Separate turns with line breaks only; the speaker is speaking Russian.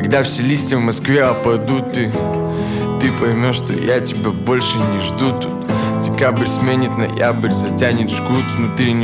Когда все листья в Москве опадут, ты поймешь, что я тебя больше не жду тут. Декабрь сменит ноябрь, затянет жгут внутри.